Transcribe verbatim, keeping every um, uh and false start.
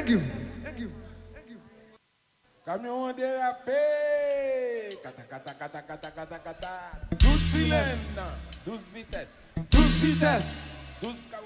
Thank you. Thank you. Camion dérapé. Kata, kata, kata, kata, kata, kata. douze cylindres. douze vitesses. douze vitesses. douze